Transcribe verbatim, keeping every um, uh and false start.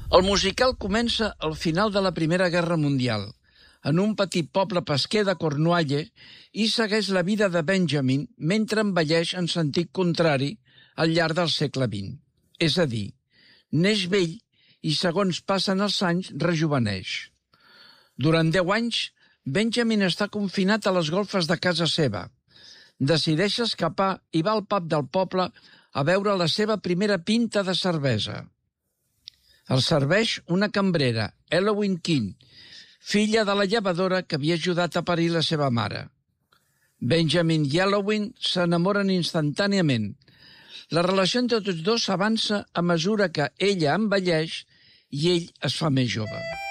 El musical comença al final de la Primera Guerra Mundial, en un petit poble pesquer de Cornualla, i segueix la vida de Benjamin mentre envelleix en sentit contrari al llarg del segle vint. És a dir, neix vell i segons passen els anys rejuveneix. Durant deu anys, Benjamin està confinat a les golfes de casa seva. Decideix escapar i va al pub del poble a beure la seva primera pinta de cervesa. El serveix una cambrera, Eloise King, filla de la llevadora que havia ajudat a parir la seva mare. Benjamin i Eloise s'enamoren instantàniament. La relació entre tots dos s'avança a mesura que ella envelleix i ell es fa més jove.